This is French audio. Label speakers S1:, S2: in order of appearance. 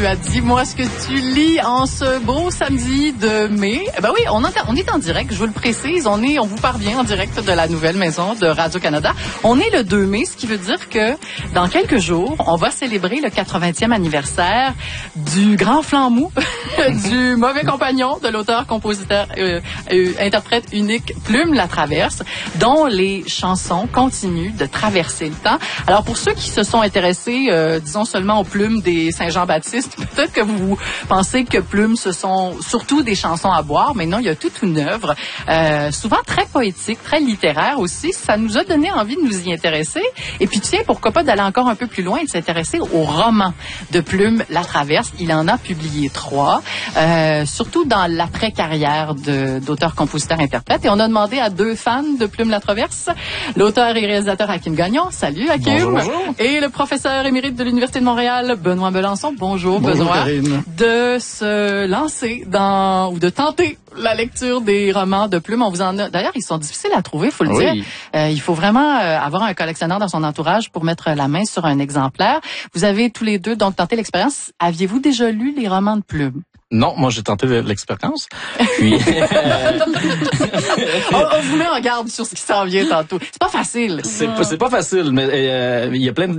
S1: bienvenue à Dis-moi ce que tu lis en ce beau samedi de mai. Ben oui, on est en direct, je vous le précise, on vous parvient en direct de la nouvelle maison de Radio-Canada. On est le 2 mai, ce qui veut dire que dans quelques jours, on va célébrer le 80e anniversaire du grand flambeau, du mauvais compagnon de l'auteur, compositeur, interprète unique Plume Latraverse, dont les chansons continuent de traverser le temps. Alors pour ceux qui se sont intéressés, disons seulement aux plumes des Saint-Jean-Baptiste, peut-être que vous pensez que Plume, ce sont surtout des chansons à boire, mais non, il y a toute une œuvre, souvent très poétique, très littéraire aussi. Ça nous a donné envie de nous y intéresser. Et puis tiens, pourquoi pas d'aller encore un peu plus loin et de s'intéresser au roman de Plume Latraverse. Il en a publié 3, surtout dans l'après-carrière d'auteur, compositeur, interprète. Et on a demandé à 2 fans de Plume Latraverse, l'auteur et réalisateur Hakim Gagnon. Salut Hakim.
S2: Bonjour, bonjour.
S1: Et le professeur émérite de l'Université de Montréal, Benoît Belançon. Bonjour Benoît.
S2: Karine.
S1: De se lancer ou de tenter la lecture des romans de Plume. On vous en a. D'ailleurs, ils sont difficiles à trouver, faut le dire. Il faut vraiment avoir un collectionneur dans son entourage pour mettre la main sur un exemplaire. Vous avez tous les deux donc tenté l'expérience. Aviez-vous déjà lu les romans de Plume?
S2: Non, moi j'ai tenté l'expérience. Puis
S1: on vous met en garde sur ce qui s'en vient tantôt. C'est pas facile.
S2: c'est pas facile, mais il y a plein de